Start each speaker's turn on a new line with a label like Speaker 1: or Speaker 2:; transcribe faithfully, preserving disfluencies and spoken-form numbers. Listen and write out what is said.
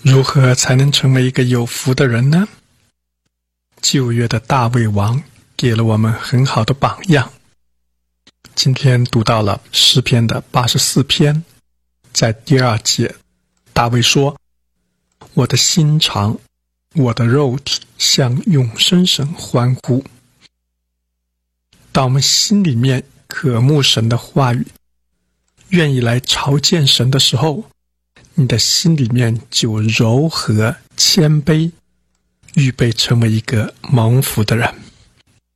Speaker 1: 如何才能成为一个有福的人呢？旧约的大卫王给了我们很好的榜样。今天读到了诗篇的八十四篇，在第二节，大卫说：我的心肠，我的肉体向永生神欢呼。当我们心里面渴慕神的话语，愿意来朝见神的时候，你的心里面就柔和谦卑，预备成为一个蒙福的人。